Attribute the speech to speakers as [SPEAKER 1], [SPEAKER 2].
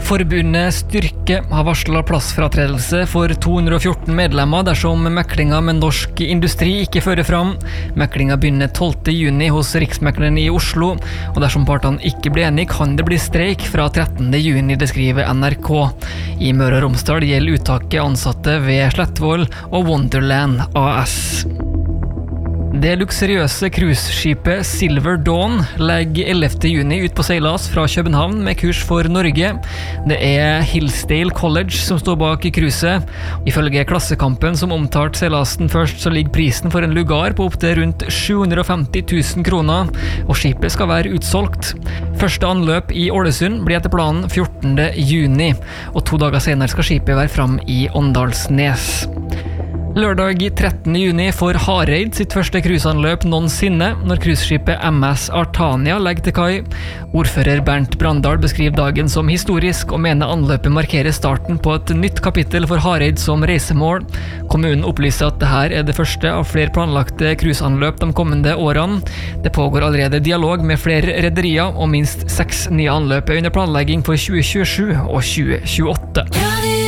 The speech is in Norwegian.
[SPEAKER 1] Forbundet Styrke har varslet plassfratredelse for 214 medlemmer dersom meklinga med norsk industri ikke fører fram. Meklinga begynner 12. juni hos Riksmekleren i Oslo, og dersom partene ikke blir enige kan det bli streik fra 13. juni, det skriver NRK. I Møre og Romsdal gjelder uttaket ansatte ved Slettvoll og Wonderland AS. Det luksuriøse cruiseskipet Silver Dawn legger 11. juni ut på seilas fra København med kurs for Norge. Det Hillsdale College som står bak cruiset. Ifølge Klassekampen som omtalte seilasen først, så ligger prisen for en lugar på opp til rundt 750 000 kroner, og skipet skal være utsolgt. Første anløp i Ålesund blir etter planen 14. juni, og 2 dager senere skal skipet være fram i Åndalsnes. Lørdag 13. juni får Hareid sitt første cruiseanløp noensinne, når cruiseskipet MS Artania legger til kai. Ordfører Bernt Brandal beskriver dagen som historisk, og mener anløpet markerer starten på et nytt kapittel for Hareid som reisemål. Kommunen opplyser at dette det første av flere planlagte cruiseanløp de kommende årene. Det pågår allerede dialog med flere rederier, og minst 6 nye anløp under planlegging for 2027 og 2028.